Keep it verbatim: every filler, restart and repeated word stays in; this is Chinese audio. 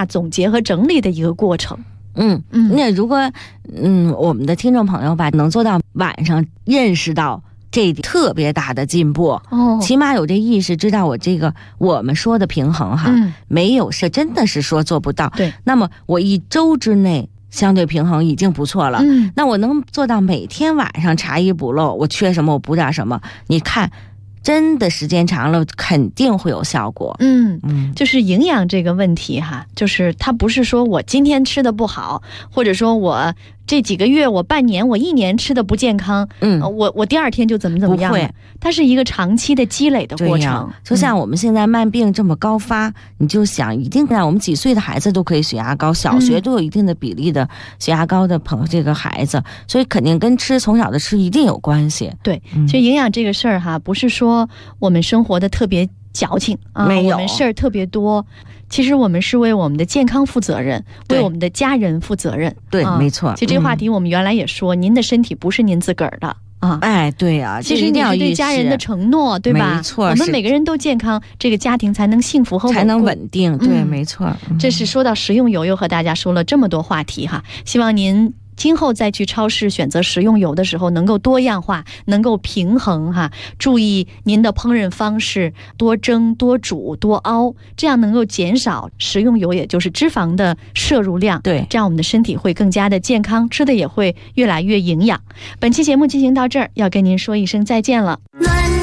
纳、总结和整理的一个过程。 嗯嗯，那如果嗯我们的听众朋友吧，能做到晚上认识到这特别大的进步， 哦， 起码有这意识，知道我这个我们说的平衡哈， 嗯、 没有是真的是说做不到。 对， 那么我一周之内相对平衡已经不错了。 嗯， 那我能做到每天晚上查一补漏，我缺什么我补点什么，你看。真的时间长了肯定会有效果。 嗯嗯，就是营养这个问题哈，就是它不是说我今天吃的不好，或者说我这几个月我半年我一年吃的不健康，嗯，我我第二天就怎么怎么样了，它是一个长期的积累的过程。 就像我们现在慢病这么高发，嗯、你就想一定让我们几岁的孩子都可以血压高，小学都有一定的比例的血压高的朋这个孩子，所以肯定跟吃从小的吃一定有关系。 对，其实营养这个事儿哈，不是说我们生活的特别矫情啊， 没有我们事儿特别多。其实我们是为我们的健康负责任，为我们的家人负责任。 对，啊、没错。 其实这个话题我们原来也说，嗯、您的身体不是您自个儿的啊。 哎，对啊， 其实你是对家人的承诺，对吧？ 没错， 我们每个人都健康，这个家庭才能幸福和才能稳定。对， 嗯、 没错。 嗯、这是说到食用油，又和大家说了这么多话题哈，希望您今后再去超市选择食用油的时候能够多样化，能够平衡哈，注意您的烹饪方式，多蒸多煮多熬，这样能够减少食用油也就是脂肪的摄入量， 对， 这样我们的身体会更加的健康，吃的也会越来越营养。本期节目进行到这儿，要跟您说一声再见了。